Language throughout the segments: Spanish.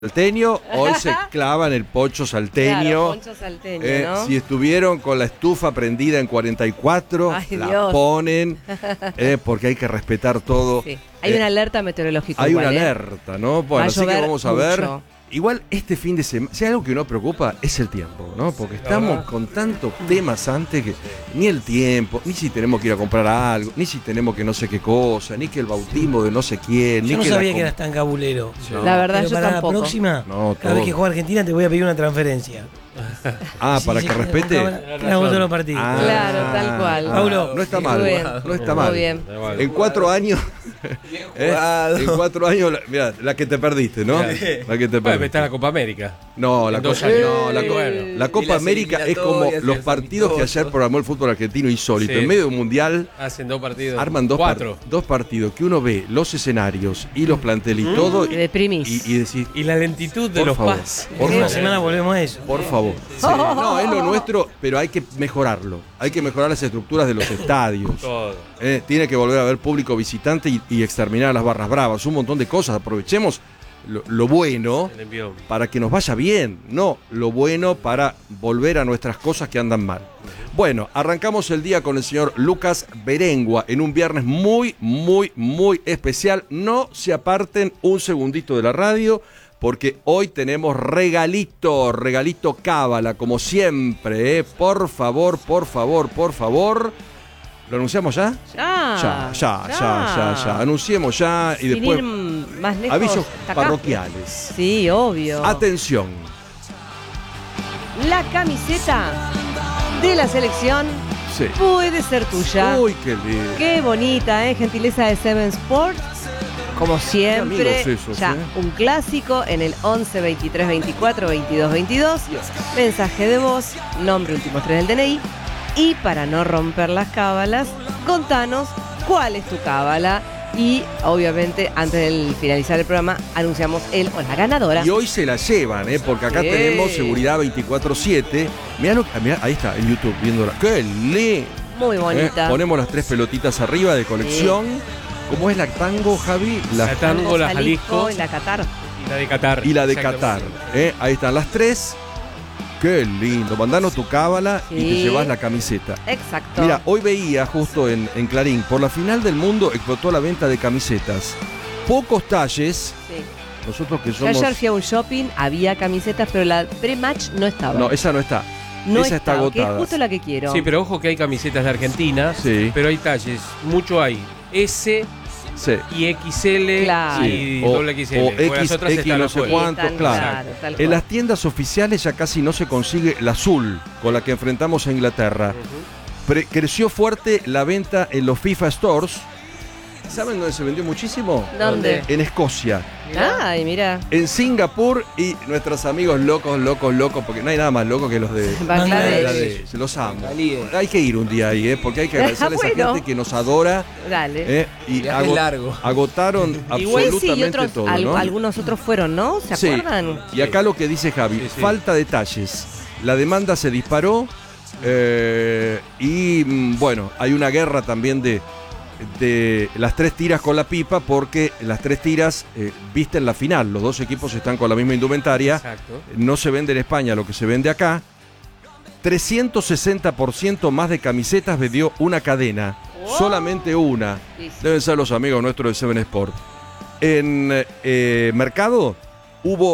salteño, hoy se clavan el pocho salteño. Claro, poncho salteño, ¿no? Si estuvieron con la estufa prendida en 44, Ay, la Dios. ponen, porque hay que respetar todo. Sí. Hay una alerta meteorológica. Hay igual, una alerta, ¿no? Va Bueno, a así que llover vamos a ver. mucho. Igual este fin de semana, si hay algo que nos preocupa es el tiempo, ¿no? Porque estamos con tantos temas antes que ni el tiempo, ni si tenemos que ir a comprar algo, ni si tenemos que no sé qué cosa, ni que el bautismo de no sé quién, Yo ni no que sabía que eras tan cabulero. No. La verdad, Pero yo para tampoco. la próxima, No, cada vez todo. que juegue Argentina te voy a pedir una transferencia. Ah, Sí, para sí, que respete. Ganamos todos los partidos. Ah, Claro, tal cual. Paulo, no está Muy mal, bien. no está Muy mal. bien. En 4 años, en 4 años, mira, la que te perdiste, ¿no? Claro. La que te Bueno, perdiste. está la Copa América. No, la En 2 Copa, años. no, la, Bueno. la Copa Y las América es como eliminatorias y los el partidos que amistoso. ayer programó el fútbol argentino insólito. Sí. En medio de un mundial Hacen 2 partidos. arman dos 4. partidos que uno ve los escenarios y los planteles y todo Te deprimís. y decís, Y la lentitud de por los favor, pases. por En una favor. semana volvemos a eso. Por favor. Sí. No, es lo nuestro, pero hay que mejorarlo. Hay que mejorar las estructuras de los estadios. Todo. Tiene que volver a haber público visitante y exterminar las barras bravas. Un montón de cosas. Aprovechemos lo bueno El envión. para que nos vaya bien. No lo bueno para volver a nuestras cosas que andan mal. Bueno, arrancamos el día con el señor Lucas Berengua en un viernes muy, muy, muy especial. No se aparten un segundito de la radio, porque hoy tenemos regalito cábala, como siempre, ¿eh? Por favor, por favor, por favor. ¿Lo anunciamos ya? Ya. Anunciemos ya y Sin después ir más lejos. avisos hasta acá. parroquiales. Sí, obvio. Atención. La camiseta de la selección Sí. puede ser tuya. Uy, qué lindo. Qué bonita, ¿eh? Gentileza de Seven Sports. Como siempre, Qué amigos esos, ya ¿eh? un clásico en el 11 23 24 22 22. Mensaje de voz, nombre, últimos 3 del DNI. Y para no romper las cábalas, contanos cuál es tu cábala. Y obviamente, antes de finalizar el programa, anunciamos el o la ganadora. Y hoy se la llevan, porque acá Sí. tenemos seguridad 24/7. Mirá, ahí está, en YouTube, viéndola. ¡Qué lindo! Muy bonita. Ponemos las 3 pelotitas arriba de colección. ¿Cómo es la tango, Javi? La tango, la Jalisco y la Qatar. y la de Qatar. Y la de Qatar. Exactamente. Ahí están las 3. ¡Qué lindo! Mandanos tu cábala y te Sí. llevas la camiseta. Exacto. Mira, hoy veía justo en Clarín, por la final del mundo explotó la venta de camisetas. Pocos talles, Sí. nosotros que Yo somos... ayer fui a un shopping, había camisetas, pero la pre-match no estaba. No, esa no está. No esa está estaba, que es agotada. justo la que quiero. Sí, pero ojo que hay camisetas de Argentina. Sí. Pero hay talles. Mucho hay. S Sí. y XL Claro. y O- doble XL. o Porque las X, otras X están no sé afuera. cuánto, Están, claro. tal En cual. las tiendas oficiales ya casi no se consigue la azul con la que enfrentamos a Inglaterra. Creció fuerte la venta en los FIFA Stores. ¿Saben dónde se vendió muchísimo? ¿Dónde? En Escocia, Ay, mira. en Singapur y nuestros amigos locos, porque no hay nada más loco que los de Bangladesh. Bangladesh. Los amo. Hay que ir un día ahí, porque hay que agradecerle a esa Bueno. gente que nos adora. Dale. Y Viaje largo. agotaron Igual absolutamente sí, y otros, todo, ¿no? algunos otros fueron, ¿no? ¿Se Sí. acuerdan? Y acá lo que dice Javi, Sí, sí. falta de talles. La demanda se disparó y bueno, hay una guerra también de las 3 tiras con la pipa, porque las 3 tiras visten la final. Los dos equipos están con la misma indumentaria. Exacto. No se vende en España lo que se vende acá. 360% más de camisetas vendió una cadena. Wow. Solamente una. Sí, sí. Deben ser los amigos nuestros de Seven Sport. En Mercado hubo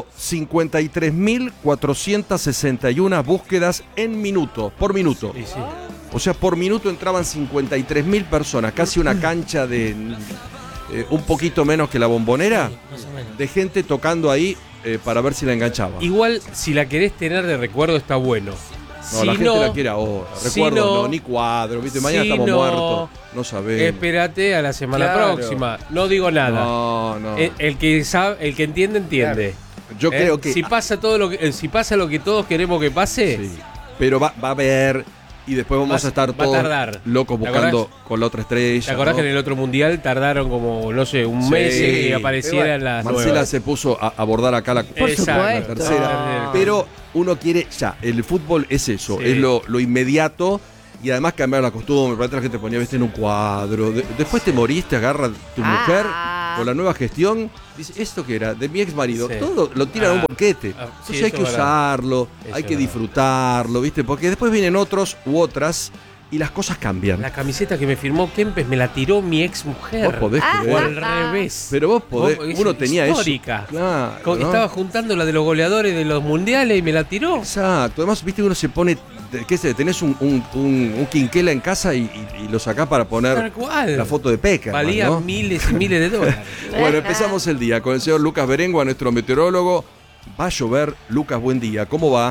53.461 búsquedas por minuto. Sí, sí. O sea, por minuto entraban 53.000 personas, casi una cancha de un poquito menos que la Bombonera, Más o menos. de gente tocando ahí para ver si la enganchaba. Igual, si la querés tener de recuerdo, está bueno. No, si la gente no, la quiere ahora. si Recuerdo, no- no, ni cuadro, ¿viste? Mañana si estamos no- muertos. No sabemos. espérate a la semana Claro. próxima. No digo nada. No, no. El que sabe, el que entiende, entiende. Yo creo que. Si pasa todo si pasa lo que todos queremos que pase, Sí, pero va a haber. Y después vamos a estar va a todos tardar. locos ¿Te buscando acordás? con la otra estrella. ¿te acordás ¿no? que en el otro mundial tardaron como, no sé, un Sí. mes en que aparecieran las Marcela nuevas? se puso a abordar acá la Por Exacto. supuesto. tercera. Pero uno quiere ya. El fútbol es eso, Sí. es lo inmediato. Y además cambiaron la costumbre. Para la gente ponía, viste, en un cuadro. Después te moriste, agarra tu mujer con la nueva gestión, dice, ¿esto qué era? De mi ex marido. Sí. Todo lo tiran a un boquete. Sí, Entonces hay eso que es verdad. usarlo, Eso hay es que verdad. disfrutarlo, ¿viste? Porque después vienen otros u otras y las cosas cambian. La camiseta que me firmó Kempes me la tiró mi ex mujer. Vos podés Ah, O creer. al revés. Pero vos podés, Es uno tenía histórica. eso. Claro, ¿no? Estaba juntando la de los goleadores de los mundiales y me la tiró. Exacto. Además, viste que uno se pone, qué sé, tenés un quinquela en casa y lo sacás para poner Tal cual. la foto de Peca. Valía ¿no? miles y miles de dólares. Bueno, empezamos el día con el señor Lucas Berengua, nuestro meteorólogo. Va a llover. Lucas, buen día. ¿Cómo va?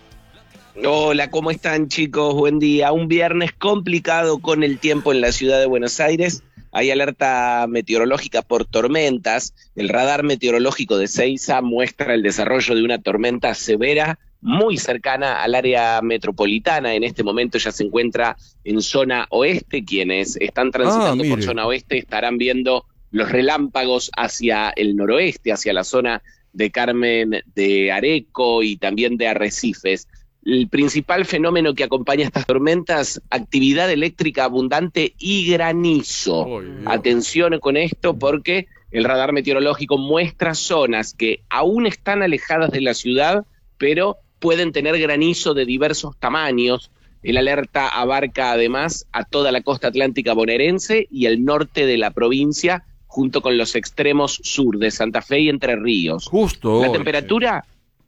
Hola, ¿cómo están, chicos? Buen día. Un viernes complicado con el tiempo en la ciudad de Buenos Aires. Hay alerta meteorológica por tormentas. El radar meteorológico de Seiza muestra el desarrollo de una tormenta severa muy cercana al área metropolitana. En este momento ya se encuentra en zona oeste. Quienes están transitando por mire. zona oeste estarán viendo los relámpagos hacia el noroeste, hacia la zona de Carmen de Areco y también de Arrecifes. El principal fenómeno que acompaña estas tormentas, actividad eléctrica abundante y granizo. Ay, Dios. Atención con esto porque el radar meteorológico muestra zonas que aún están alejadas de la ciudad, pero pueden tener granizo de diversos tamaños. El alerta abarca además a toda la costa atlántica bonaerense y el norte de la provincia, junto con los extremos sur de Santa Fe y Entre Ríos. Justo. La hoy. temperatura,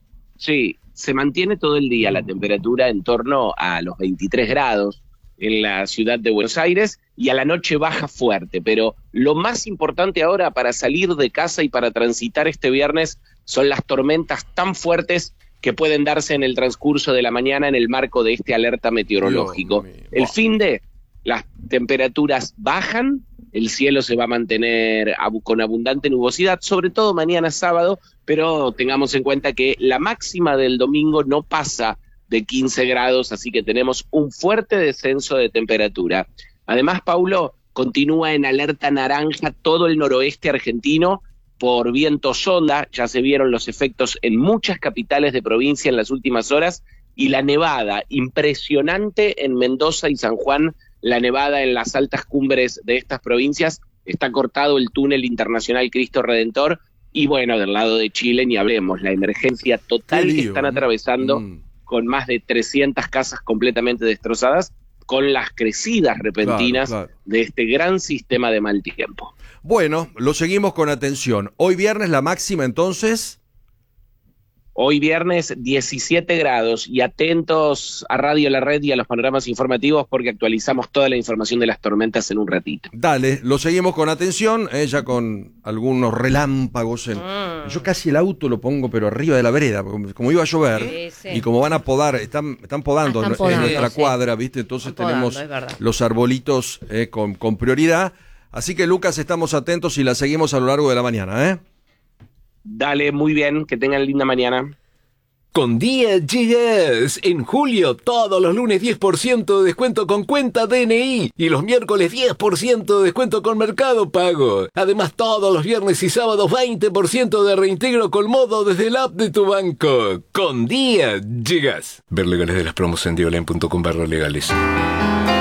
sí, se mantiene todo el día la temperatura en torno a los 23 grados en la ciudad de Buenos Aires y a la noche baja fuerte, pero lo más importante ahora para salir de casa y para transitar este viernes son las tormentas tan fuertes que pueden darse en el transcurso de la mañana en el marco de este alerta meteorológico. Dios mío. El fin de las temperaturas bajan, el cielo se va a mantener con abundante nubosidad, sobre todo mañana sábado, pero tengamos en cuenta que la máxima del domingo no pasa de 15 grados, así que tenemos un fuerte descenso de temperatura. Además, Paulo, continúa en alerta naranja todo el noroeste argentino por viento sonda. Ya se vieron los efectos en muchas capitales de provincia en las últimas horas, y la nevada impresionante en Mendoza y San Juan. La nevada en las altas cumbres de estas provincias, está cortado el túnel internacional Cristo Redentor, y bueno, del lado de Chile ni hablemos, la emergencia total Qué que lío, están ¿no? atravesando, con más de 300 casas completamente destrozadas, con las crecidas repentinas Claro. de este gran sistema de mal tiempo. Bueno, lo seguimos con atención. Hoy viernes la máxima entonces. Hoy viernes 17 grados, y atentos a Radio La Red y a los panoramas informativos porque actualizamos toda la información de las tormentas en un ratito. Dale, lo seguimos con atención, ya con algunos relámpagos. Yo casi el auto lo pongo pero arriba de la vereda, porque como iba a llover, Sí, sí. y como van a podar, están podando, Están en podando, nuestra sí. cuadra, ¿viste? Entonces Están podando, tenemos es verdad. los arbolitos con prioridad. Así que, Lucas, estamos atentos y la seguimos a lo largo de la mañana, ¿eh? Dale, muy bien, que tengan linda mañana. Con Día Llegas. En julio, todos los lunes 10% de descuento con cuenta DNI y los miércoles 10% de descuento con Mercado Pago. Además, todos los viernes y sábados 20% de reintegro con modo desde el app de tu banco. Con Día Llegas. Ver legales de las promos en dioline.com/legales.